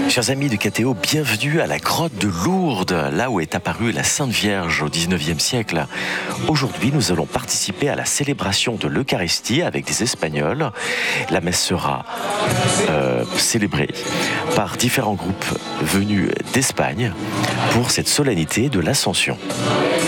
Chers amis de KTO, bienvenue à la grotte de Lourdes, là où est apparue la Sainte Vierge au XIXe siècle. Aujourd'hui, nous allons participer à la célébration de l'Eucharistie avec des Espagnols. La messe sera célébrée par différents groupes venus d'Espagne pour cette solennité de l'Ascension.